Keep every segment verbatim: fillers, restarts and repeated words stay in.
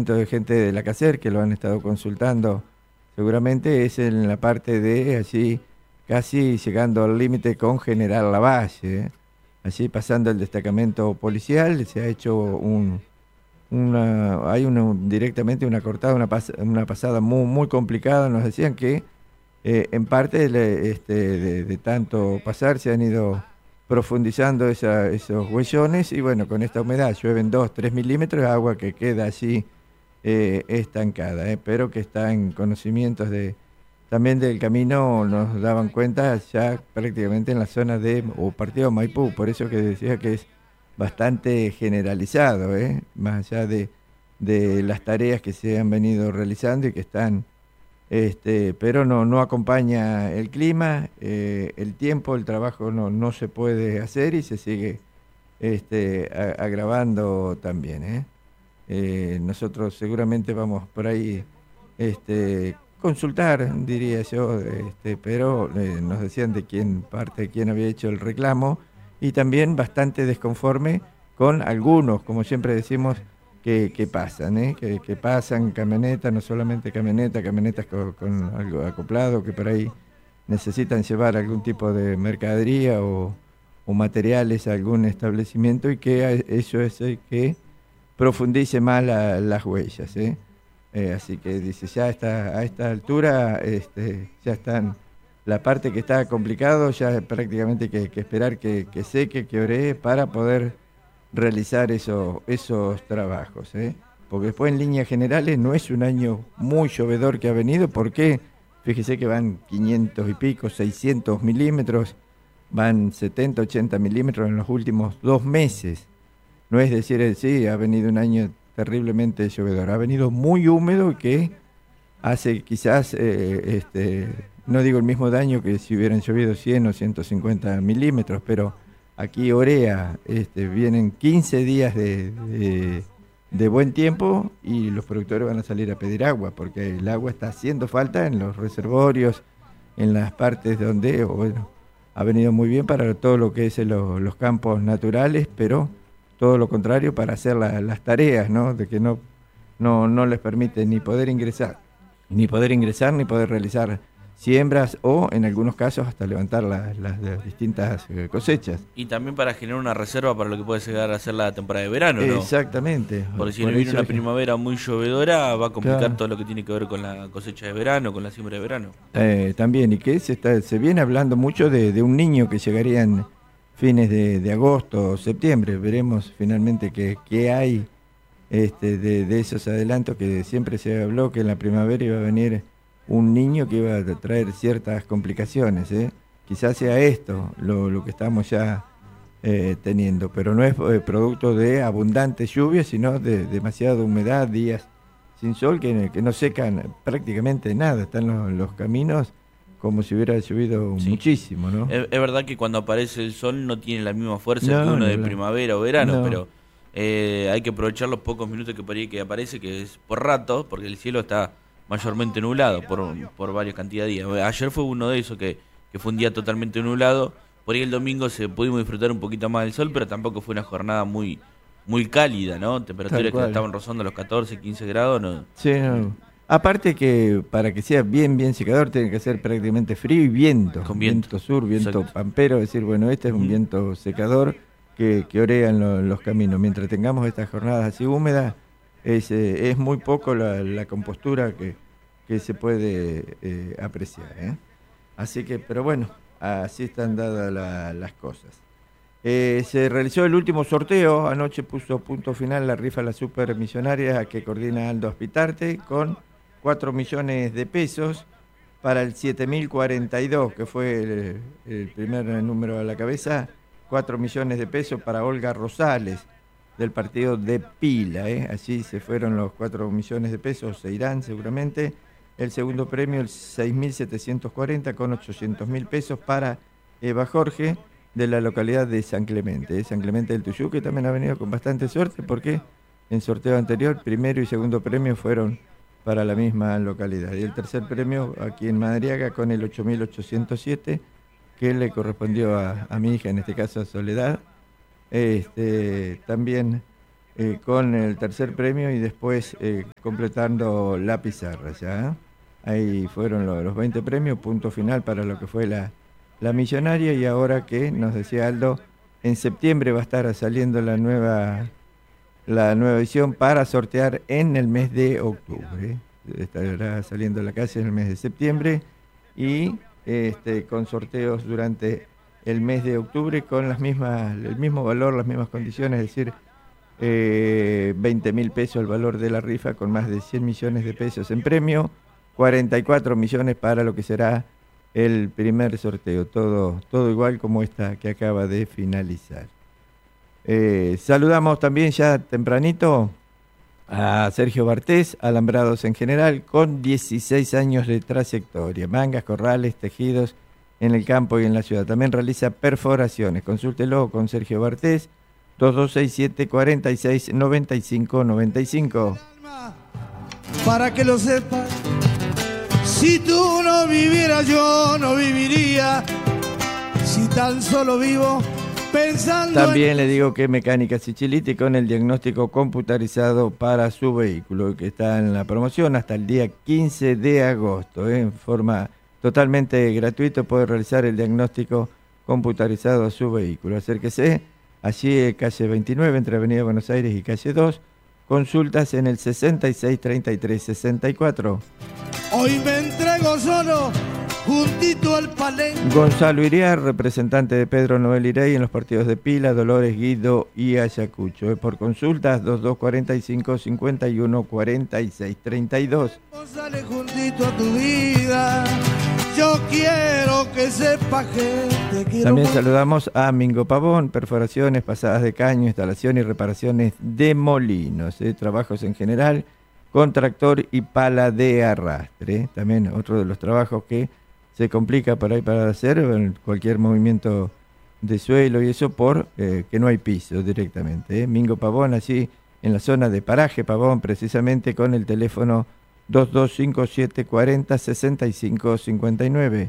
de gente de la CACER que lo han estado consultando, seguramente es en la parte de allí, casi llegando al límite con General Lavalle, ¿eh? Allí pasando el destacamento policial, se ha hecho un, una, hay una, directamente una cortada, una, pas, una pasada muy, muy complicada. Nos decían que eh, en parte le, este, de, de tanto pasar se han ido profundizando esa, esos huellones y bueno, con esta humedad llueven dos, tres milímetros, agua que queda así eh, estancada, eh, pero que está en conocimientos de también del camino, nos daban cuenta ya prácticamente en la zona de o partido Maipú, por eso que decía que es bastante generalizado, eh, más allá de, de las tareas que se han venido realizando y que están este, pero no, no acompaña el clima, eh, el tiempo, el trabajo no, no se puede hacer y se sigue este, a- agravando también, ¿eh? Eh, nosotros seguramente vamos por ahí este, consultar, diría yo, este, pero eh, nos decían de quién parte, de quién había hecho el reclamo y también bastante desconforme con algunos, como siempre decimos, que, que pasan, ¿eh? que, que pasan camionetas, no solamente camionetas, camionetas con, con algo acoplado, que por ahí necesitan llevar algún tipo de mercadería o, o materiales a algún establecimiento y que a- eso es el que profundice más la- las huellas, ¿eh? Eh, así que dice, ya está, a esta altura este, ya están, la parte que está complicado, ya prácticamente hay que, que esperar que, que seque, que oree para poder realizar eso, esos trabajos, ¿eh? Porque después en líneas generales no es un año muy llovedor que ha venido, porque fíjese que van quinientos y pico, seiscientos milímetros, van setenta, ochenta milímetros en los últimos dos meses. No es decir, eh, sí, ha venido un año terriblemente llovedor, ha venido muy húmedo y que hace quizás, eh, este, no digo el mismo daño que si hubieran llovido cien o ciento cincuenta milímetros, pero aquí Orea, este, vienen quince días de, de, de buen tiempo y los productores van a salir a pedir agua, porque el agua está haciendo falta en los reservorios, en las partes donde, o bueno, ha venido muy bien para todo lo que es lo- los campos naturales, pero todo lo contrario para hacer la- las tareas, ¿no? De que no, no, no les permite ni poder ingresar, ni poder ingresar, ni poder realizar siembras o en algunos casos hasta levantar la- las, las distintas eh, cosechas. Y también para generar una reserva para lo que puede llegar a ser la temporada de verano, ¿no? Exactamente, Porque si por no viene eso una es que, primavera muy llovedora, va a complicar claro, todo lo que tiene que ver con la cosecha de verano, con la siembra de verano. eh, también, y que se, está, se viene hablando mucho de, de un niño que llegaría en fines de, de agosto o septiembre. Veremos finalmente qué, qué hay este, de, de esos adelantos que siempre se habló que en la primavera iba a venir un niño que iba a traer ciertas complicaciones, ¿eh? Quizás sea esto lo, lo que estamos ya eh, teniendo, pero no es eh, producto de abundante lluvia, sino de demasiada humedad, días sin sol que, que no secan prácticamente nada, están los, los caminos como si hubiera llovido Sí. muchísimo, ¿no? Es, es verdad que cuando aparece el sol no tiene la misma fuerza que No, uno ni de hablar. primavera o verano, No, pero eh, hay que aprovechar los pocos minutos que por ahí que aparece, que es por rato, porque el cielo está mayormente nublado por, por varias cantidades de días. Ayer fue uno de esos que, que fue un día totalmente nublado, por ahí el domingo se pudimos disfrutar un poquito más del sol, pero tampoco fue una jornada muy muy cálida, ¿no? tal Temperaturas que cual. estaban rozando los catorce, quince grados, no. Sí, no. Aparte que para que sea bien, bien secador tiene que ser prácticamente frío y viento, Con viento. viento sur, viento Exacto. pampero, es decir, bueno, este es un Ujú. viento secador que, que orea en lo- los caminos. Mientras tengamos estas jornadas así húmedas, es, eh, es muy poco la, la compostura que, que se puede eh, apreciar, ¿eh? Así que, pero bueno, así están dadas la- las cosas. Eh, se realizó el último sorteo, anoche puso punto final la rifa a la Supermillonaria que coordina Aldo Aspitarte con cuatro millones de pesos para el siete mil cuarenta y dos, que fue el, el primer número a la cabeza, cuatro millones de pesos para Olga Rosales del partido de Pila, ¿eh? Así se fueron los cuatro millones de pesos, se irán seguramente. El segundo premio, el seis mil setecientos cuarenta con ochocientos mil pesos para Eva Jorge de la localidad de San Clemente, ¿eh? San Clemente del Tuyú, que también ha venido con bastante suerte porque en sorteo anterior, primero y segundo premio fueron para la misma localidad. Y el tercer premio aquí en Madariaga con el ocho mil ochocientos siete, que le correspondió a, a mi hija, en este caso a Soledad. Este, también eh, con el tercer premio y después eh, completando la pizarra ya. Ahí fueron lo, los veinte premios, punto final para lo que fue la, la millonaria, y ahora que nos decía Aldo, en septiembre va a estar saliendo la nueva, la nueva edición para sortear en el mes de octubre. Estará saliendo a la calle en el mes de septiembre y este, con sorteos durante el mes de octubre con las mismas, el mismo valor, las mismas condiciones, es decir, eh, veinte mil pesos el valor de la rifa con más de cien millones de pesos en premio, cuarenta y cuatro millones para lo que será el primer sorteo, todo, todo igual como esta que acaba de finalizar. Eh, saludamos también ya tempranito a Sergio Bartés, Alambrados en General, con dieciséis años de trayectoria, mangas, corrales, tejidos en el campo y en la ciudad. También realiza perforaciones. Consúltelo con Sergio Bartés, dos dos seis siete, cuatro seis, nueve cinco nueve cinco. Para que lo sepas, si tú no vivieras yo no viviría, si tan solo vivo pensando. También en... le digo que Mecánica Siciliti con el diagnóstico computarizado para su vehículo, que está en la promoción hasta el día quince de agosto, ¿eh? En forma totalmente gratuita puede realizar el diagnóstico computarizado a su vehículo. Acérquese allí, calle veintinueve, entre Avenida Buenos Aires y calle dos. Consultas en el sesenta y seis, treinta y tres, sesenta y cuatro. Hoy me entrego solo, juntito al palenque. Gonzalo Iriar, representante de Pedro Noel Irey en los partidos de Pila, Dolores, Guido y Ayacucho. Eh, por consultas, dos dos cuatro cinco, cinco uno, cuatro seis, treinta y dos. Sale juntito a tu vida. Yo quiero que sepas que te quiero. También mucho. saludamos a Mingo Pavón, perforaciones, pasadas de caño, instalación y reparaciones de molinos, eh, trabajos en general, con tractor y pala de arrastre. También otro de los trabajos que se complica por ahí para hacer, cualquier movimiento de suelo y eso por eh, que no hay piso directamente. Eh. Mingo Pavón, allí en la zona de Paraje Pavón, precisamente con el teléfono dos dos cinco siete, cuarenta, sesenta y cinco, cincuenta y nueve.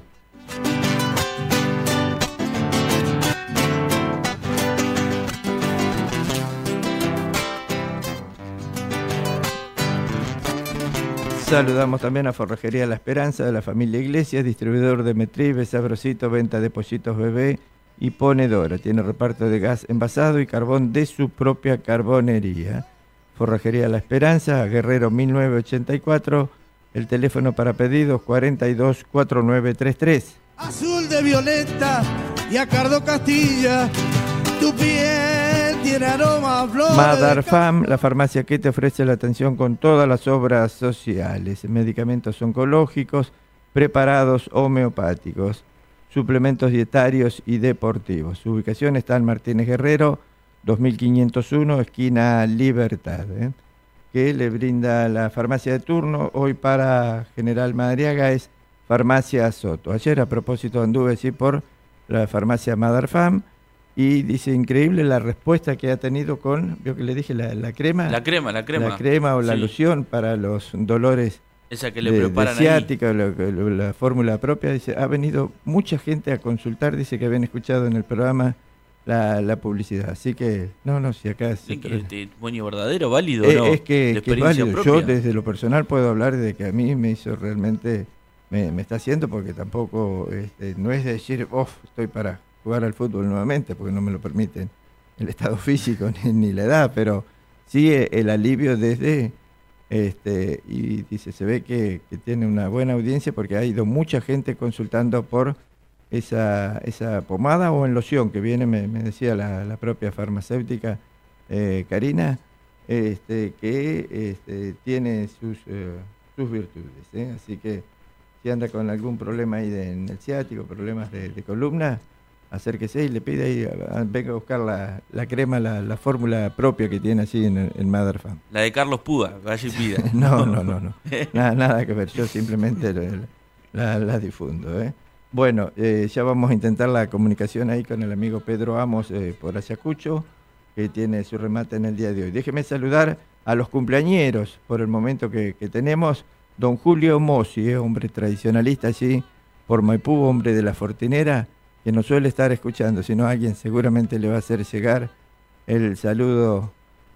Saludamos también a Forrajería La Esperanza de la familia Iglesias, distribuidor de Metribe, Sabrosito, venta de pollitos bebé y ponedora. Tiene reparto de gas envasado y carbón de su propia carbonería. Forrajería La Esperanza, Guerrero mil novecientos ochenta y cuatro, el teléfono para pedidos cuarenta y dos, cuarenta y nueve treinta y tres. Azul de violeta y a Cardo Castilla, tu piel tiene aroma a flores. Madar Fam, la farmacia que te ofrece la atención con todas las obras sociales, medicamentos oncológicos, preparados homeopáticos, suplementos dietarios y deportivos. Su ubicación está en Martínez Guerrero, dos mil quinientos uno, esquina Libertad, ¿eh? que le brinda la farmacia de turno. Hoy para General Madariaga es Farmacia Soto. Ayer a propósito anduve así por la farmacia Madar Fam y dice increíble la respuesta que ha tenido con, veo que le dije la, la crema. La crema, la crema. La crema o la sí. loción para los dolores Esa que le de, preparan de ciática, lo, lo, la fórmula propia. Dice, ha venido mucha gente a consultar, dice que habían escuchado en el programa La, la publicidad, así que no, no, si acá sí, que es testimonio verdadero, válido, eh, ¿no? es que, que es válido. Propia. Yo desde lo personal puedo hablar de que a mí me hizo realmente, me, me está haciendo, porque tampoco este, no es de decir, oh, estoy para jugar al fútbol nuevamente, porque no me lo permiten el estado físico ni, ni la edad, pero sí el alivio desde, este y dice, se ve que, que tiene una buena audiencia porque ha ido mucha gente consultando por esa, esa pomada o en loción que viene, me, me decía la, la propia farmacéutica eh, Karina, este, que este, tiene sus, eh, sus virtudes, ¿eh? Así que si anda con algún problema ahí de, en el ciático, problemas de, de columna, acérquese y le pide ahí, a, a, venga a buscar la, la crema, la, la fórmula propia que tiene así en, en Madar Fam. La de Carlos Puga, vaya y pida. no, no, no, no. Nada, nada que ver, yo simplemente la, la difundo, ¿eh? Bueno, eh, ya vamos a intentar la comunicación ahí con el amigo Pedro Amos eh, por Ayacucho, que tiene su remate en el día de hoy. Déjeme saludar a los cumpleañeros por el momento que, que tenemos. Don Julio Mossi, eh, hombre tradicionalista allí por Maipú, hombre de la Fortinera, que no suele estar escuchando, sino alguien seguramente le va a hacer llegar el saludo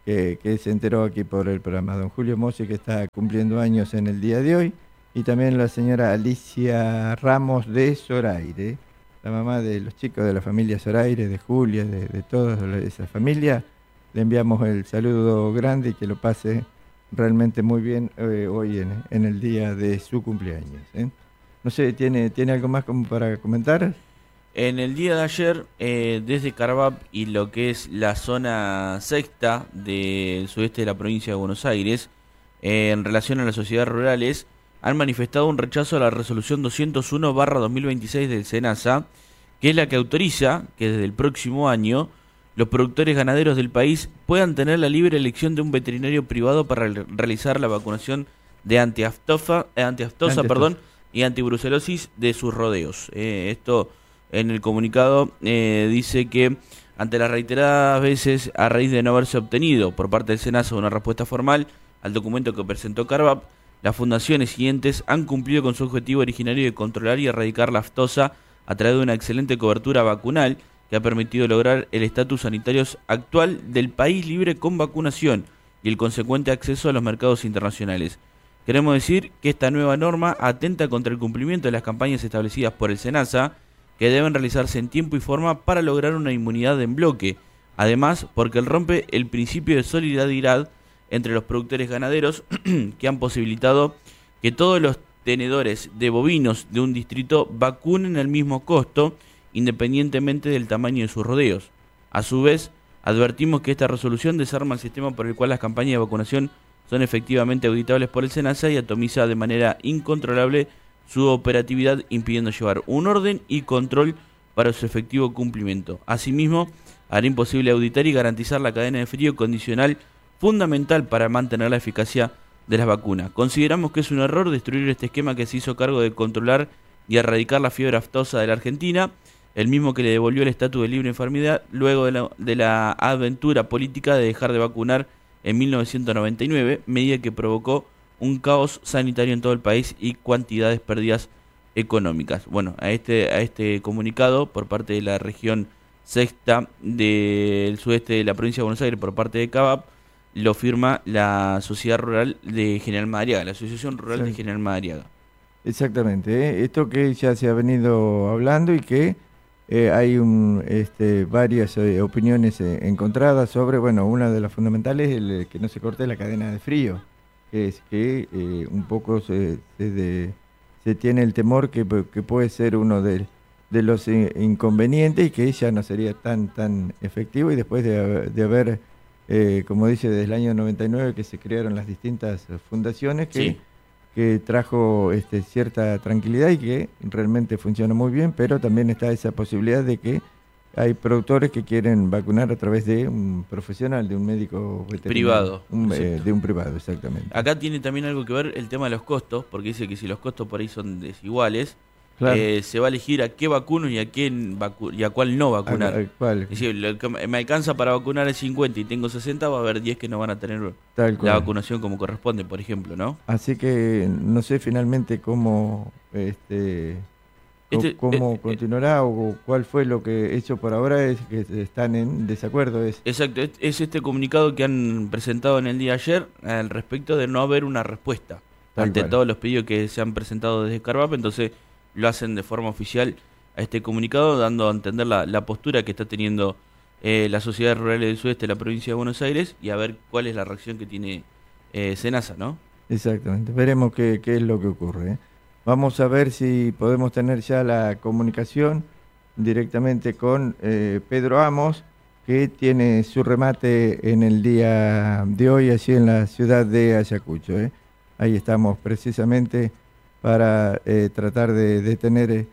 que, que se enteró aquí por el programa. Don Julio Mossi, que está cumpliendo años en el día de hoy, y también la señora Alicia Ramos de Zoraire, la mamá de los chicos de la familia Zoraire, de Julia, de, de toda esa familia. Le enviamos el saludo grande y que lo pase realmente muy bien eh, hoy en, en el día de su cumpleaños. ¿eh? No sé, ¿tiene, ¿tiene algo más como para comentar? En el día de ayer, eh, desde Carvap y lo que es la zona sexta del sudeste de la provincia de Buenos Aires, eh, en relación a las sociedades rurales, han manifestado un rechazo a la resolución doscientos uno barra dos mil veintiséis del SENASA, que es la que autoriza que desde el próximo año los productores ganaderos del país puedan tener la libre elección de un veterinario privado para re realizar la vacunación de antiaftosa, eh, antiaftosa perdón, y antibrucelosis de sus rodeos. Eh, esto en el comunicado eh, dice que ante las reiteradas veces, a raíz de no haberse obtenido por parte del SENASA una respuesta formal al documento que presentó Carvap, las fundaciones siguientes han cumplido con su objetivo originario de controlar y erradicar la aftosa a través de una excelente cobertura vacunal que ha permitido lograr el estatus sanitario actual del país libre con vacunación y el consecuente acceso a los mercados internacionales. Queremos decir que esta nueva norma atenta contra el cumplimiento de las campañas establecidas por el SENASA, que deben realizarse en tiempo y forma para lograr una inmunidad en bloque. Además, porque él rompe el principio de solidaridad entre los productores ganaderos que han posibilitado que todos los tenedores de bovinos de un distrito vacunen al mismo costo, independientemente del tamaño de sus rodeos. A su vez, advertimos que esta resolución desarma el sistema por el cual las campañas de vacunación son efectivamente auditables por el SENASA y atomiza de manera incontrolable su operatividad, impidiendo llevar un orden y control para su efectivo cumplimiento. Asimismo, hará imposible auditar y garantizar la cadena de frío condicional fundamental para mantener la eficacia de las vacunas. Consideramos que es un error destruir este esquema que se hizo cargo de controlar y erradicar la fiebre aftosa de la Argentina, el mismo que le devolvió el estatus de libre enfermedad luego de la, de la aventura política de dejar de vacunar en mil novecientos noventa y nueve, medida que provocó un caos sanitario en todo el país y cantidades perdidas económicas. Bueno, a este, a este comunicado por parte de la región sexta del sudeste de la provincia de Buenos Aires, por parte de Carvap, lo firma la Sociedad Rural de General Madariaga, la Asociación Rural sí. de General Madariaga. Exactamente, ¿eh? Esto que ya se ha venido hablando y que eh, hay un, este, varias eh, opiniones eh, encontradas sobre, bueno, una de las fundamentales es el, que no se corte la cadena de frío, que es que eh, un poco se, se, de, se tiene el temor que, que puede ser uno de, de los inconvenientes y que ya no sería tan, tan efectivo, y después de, de haber, eh, como dice, desde el año noventa y nueve que se crearon las distintas fundaciones que... Sí. que trajo este, cierta tranquilidad y que realmente funciona muy bien, pero también está esa posibilidad de que hay productores que quieren vacunar a través de un profesional, de un médico veterinario. Privado. Un, eh, de un privado, exactamente. Acá tiene también algo que ver el tema de los costos, porque dice que si los costos por ahí son desiguales, claro. eh, se va a elegir a qué vacuno y a quién vacu y a cuál no vacunar. ¿A, a cuál? Es decir, lo que me alcanza para vacunar el cincuenta y tengo sesenta, va a haber diez que no van a tener Tal la vacunación como corresponde, por ejemplo, ¿no? Así que no sé finalmente cómo este, este cómo eh, continuará eh, o cuál fue lo que hecho por ahora, es que están en desacuerdo. Es. Exacto, es, es este comunicado que han presentado en el día de ayer al respecto de no haber una respuesta Tal ante cual. todos los pedidos que se han presentado desde Carvap, entonces lo hacen de forma oficial a este comunicado, dando a entender la, la postura que está teniendo eh, la Sociedad Rural del Sudeste de la provincia de Buenos Aires y a ver cuál es la reacción que tiene eh, SENASA, ¿no? Exactamente, veremos qué, qué es lo que ocurre. ¿eh? Vamos a ver si podemos tener ya la comunicación directamente con eh, Pedro Amos, que tiene su remate en el día de hoy allí en la ciudad de Ayacucho. ¿eh? Ahí estamos precisamente para eh, tratar de, de tener eh,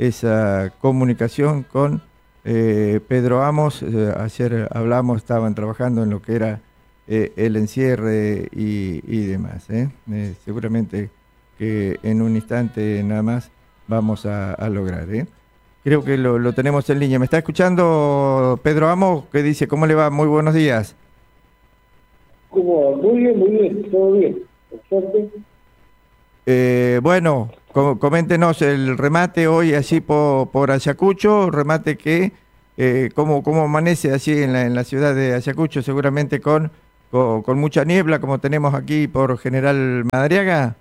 esa comunicación con eh, Pedro Amos. Eh, ayer hablamos, estaban trabajando en lo que era eh, el encierre y, y demás. ¿eh? Eh, seguramente que en un instante nada más vamos a, a lograr. ¿eh? Creo que lo, lo tenemos en línea. ¿Me está escuchando Pedro Amos? ¿Qué dice? ¿Cómo le va? Muy buenos días. ¿Cómo? Muy bien, muy bien, todo bien. Perfecto. Eh, bueno, com coméntenos el remate hoy allí por, por Ayacucho, remate que, eh, ¿cómo, cómo amanece allí en la, en la ciudad de Ayacucho? Seguramente con con, con mucha niebla como tenemos aquí por General Madariaga.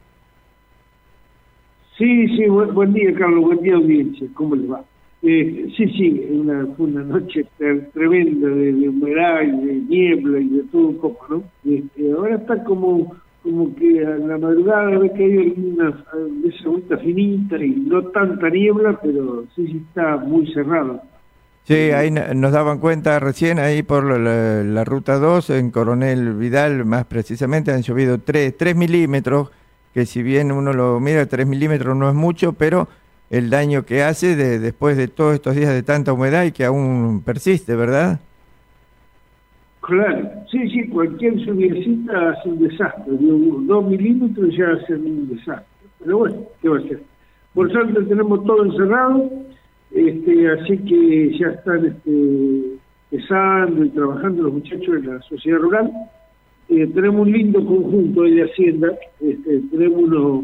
Sí, sí, buen, buen día, Carlos, buen día, audiencia, ¿cómo le va? Eh, sí, sí, una, fue una noche ter, tremenda de, de humedad y de niebla y de todo un poco, ¿no? Este, ahora está como como que a la madrugada ve que hay algunas de esa agüita finita y no tanta niebla, pero sí, sí está muy cerrado. Sí, ahí nos daban cuenta recién, ahí por la, la ruta dos, en Coronel Vidal, más precisamente, han llovido tres milímetros, que si bien uno lo mira, tres milímetros no es mucho, pero el daño que hace de, después de todos estos días de tanta humedad y que aún persiste, ¿verdad? Claro, sí, sí, cualquier lluviecita hace un desastre, digo, dos milímetros ya hacen un desastre, pero bueno, ¿qué va a hacer? Por suerte tenemos todo encerrado, este, así que ya están este, empezando y trabajando los muchachos de la sociedad rural. Eh, tenemos un lindo conjunto ahí de hacienda, este, tenemos unos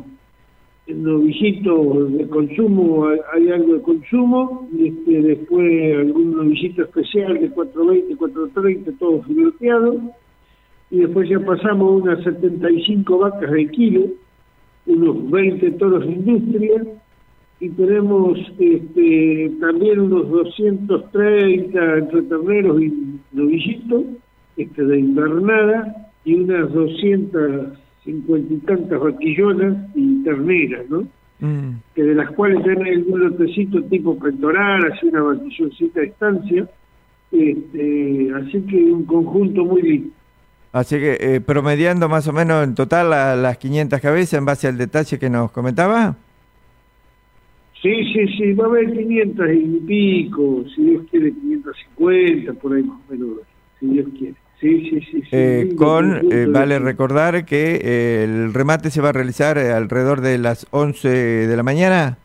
novillitos de consumo, hay, hay algo de consumo, y este, después algún novillito especial de cuatro veinte, cuatro treinta, todo fileteado, y después ya pasamos unas setenta y cinco vacas de kilo, unos veinte toros de industria, y tenemos este, también unos doscientos treinta entre terneros y novillitos este, de invernada, y unas doscientas cincuenta y tantas vaquillonas y terneras, ¿no? Mm. Que de las cuales tienen un lotecito tipo pentoral, así una vaquilloncita de estancia, este, así que un conjunto muy lindo. Así que eh, promediando más o menos en total a las quinientas cabezas en base al detalle que nos comentaba. Sí, sí, sí, va a haber quinientas y pico, si Dios quiere quinientas cincuenta, por ahí más o menos, si Dios quiere. Sí, sí, sí. sí eh, con, eh, vale recordar que eh, el remate se va a realizar eh, alrededor de las once de la mañana.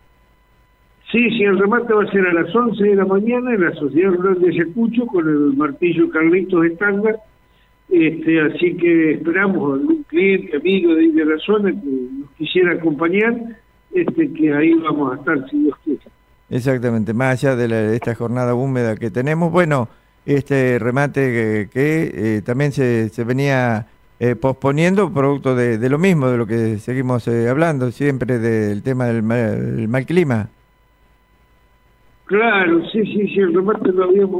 Sí, sí, el remate va a ser a las once de la mañana en la Sociedad Rural de Ayacucho con el martillo Carlitos estándar. Este, así que esperamos algún cliente, amigo de, de la zona que nos quisiera acompañar, este, que ahí vamos a estar, si Dios quiere. Exactamente, más allá de, la, de esta jornada húmeda que tenemos, bueno, este remate que, que eh, también se, se venía eh, posponiendo producto de, de lo mismo, de lo que seguimos eh, hablando siempre del tema del mal, del mal clima. Claro, sí, sí, sí, el remate lo habíamos